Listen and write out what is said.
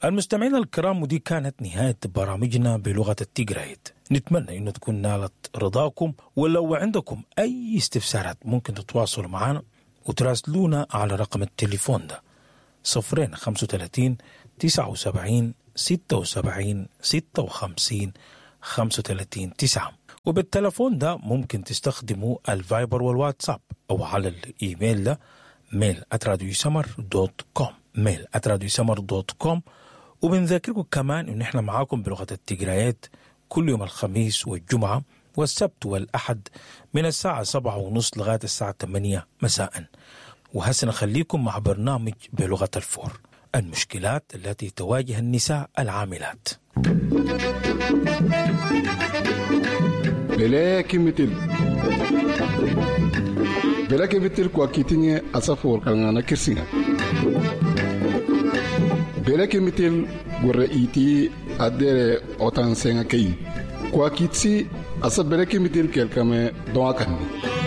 المستمعين الكرام، ودي كانت نهاية برامجنا بلغة التيغرايت. نتمنى أنه تكون نالت رضاكم، ولو عندكم أي استفسارات ممكن تتواصلوا معنا وتراسلونا على رقم التليفون ده 035 79 76 56 35 9. وبالتلفون ده ممكن تستخدموا الفايبر والواتساب، أو على الإيميل ده mail@radiosamar.com mail@radiosamar.com. وبنذكركم كمان إن إحنا معاكم بلغة التيغرايت كل يوم الخميس والجمعة والسبت والأحد من الساعة 7:30 لغاية الساعة 8 مساء. وهسه نخليكم مع برنامج بلغة الفور، المشكلات التي تواجه النساء العاملات. بلاكي مثل كواكيتيني أسافور كالغانا كرسينا بلاكي مثل ورئيتي أدير أوتان سينا كي كواكيتسي أسا بلاكي مثل كالكامي دواكاني